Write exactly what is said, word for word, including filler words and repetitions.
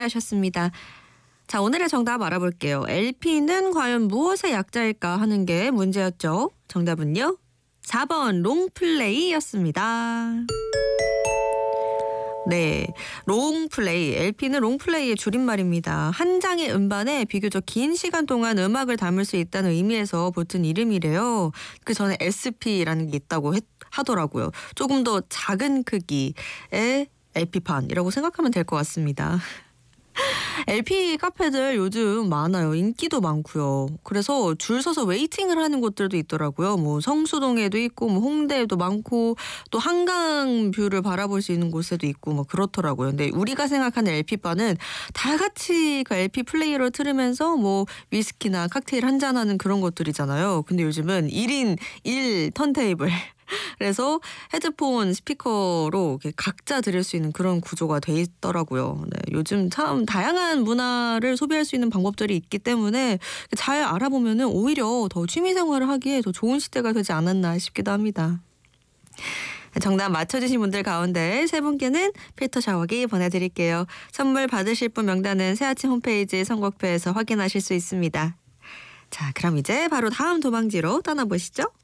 하셨습니다. 자, 오늘의 정답 알아볼게요. 엘피는 과연 무엇의 약자일까 하는 게 문제였죠. 정답은요. 사 번 롱플레이였습니다. 네, 롱플레이. 엘피는 롱플레이의 줄임말입니다. 한 장의 음반에 비교적 긴 시간 동안 음악을 담을 수 있다는 의미에서 붙은 이름이래요. 그 전에 에스피라는 게 있다고 했, 하더라고요. 조금 더 작은 크기의 엘피판이라고 생각하면 될 것 같습니다. 엘피 카페들 요즘 많아요. 인기도 많고요. 그래서 줄 서서 웨이팅을 하는 곳들도 있더라고요. 뭐 성수동에도 있고 뭐 홍대에도 많고 또 한강 뷰를 바라볼 수 있는 곳에도 있고 뭐 그렇더라고요. 근데 우리가 생각하는 엘피바는 다 같이 그 엘피 플레이어를 틀으면서 뭐 위스키나 칵테일 한잔하는 그런 것들이잖아요. 근데 요즘은 일 인 일 턴테이블 그래서 헤드폰 스피커로 이렇게 각자 들을 수 있는 그런 구조가 돼 있더라고요. 네, 요즘 참 다양한 문화를 소비할 수 있는 방법들이 있기 때문에 잘 알아보면은 오히려 더 취미생활을 하기에 더 좋은 시대가 되지 않았나 싶기도 합니다. 정답 맞춰주신 분들 가운데 세 분께는 필터 샤워기 보내드릴게요. 선물 받으실 분 명단은 새아침 홈페이지 선곡표에서 확인하실 수 있습니다. 자, 그럼 이제 바로 다음 도망지로 떠나보시죠.